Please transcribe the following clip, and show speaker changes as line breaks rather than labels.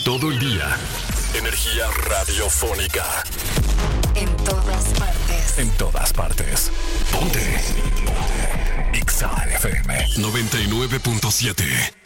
todo el día. Energía radiofónica.
En todas partes.
En todas partes. Ponte. Ponte. Exa FM 99.7.